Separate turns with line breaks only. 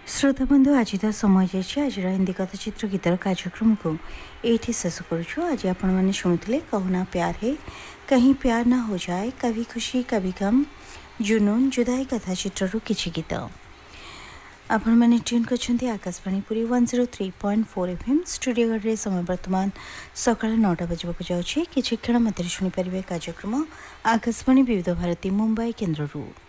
श्रोता बंधु आज समय जाइए आज हिंदी कथाचित्र गीतर कार्यक्रम को ये शेष करुचु। आज आपण मैंने शुणुते कहना प्यार है कहीं प्यार ना हो जाए, कभी खुशी कभी गम, जुनून जुदाई कथाचित्रु किछि गीत आपण मैंने ट्यून कर आकाशवाणी पुरी 103.4 FM स्टूडियो घरे समय वर्तमान सका 9टा बजवाक जाउछि। किछि क्षण मध्य शुणिपारे कार्यक्रम आकाशवाणी विविध भारती मुंबई केन्द्ररू।